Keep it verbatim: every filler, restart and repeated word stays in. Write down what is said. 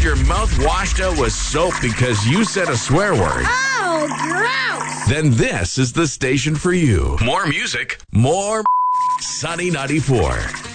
your mouth washed out with soap because you said a swear word? Oh, gross! Then this is the station for you. More music, more Sunny ninety-four.